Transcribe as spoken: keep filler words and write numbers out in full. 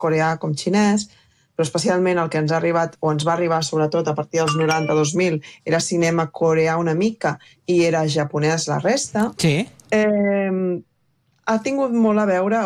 coreà com xinès, però especialment el que ens ha arribat, o ens va arribar sobretot a partir dels noranta dos mil, era cinema coreà una mica i era japonès la resta. Sí. Eh, ha tingut molt a veure